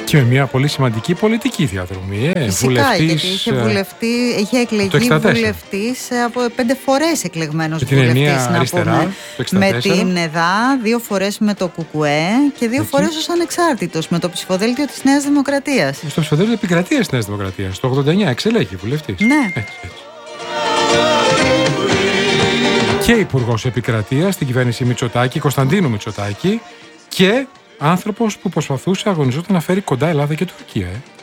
Και με μια πολύ σημαντική πολιτική διαδρομή. Φυσικά, γιατί είχε εκλεγεί βουλευτής από 5 φορές εκλεγμένος βουλευτής. Αριστερά, με την ΕΔΑ, 2 φορές με το ΚΚΕ και 2 φορές ως ανεξάρτητος με το ψηφοδέλτιο της Νέας Δημοκρατίας. Στο ψηφοδέλτιο επικρατείας της Νέας Δημοκρατίας. Το 89 εξελέγει βουλευτής. Ναι. Έτσι. Και υπουργός επικρατείας στην κυβέρνηση Μητσοτάκη, Κωνσταντίνου Μητσοτάκη, και άνθρωπος που προσπαθούσε, αγωνιζόταν να φέρει κοντά Ελλάδα και Τουρκία.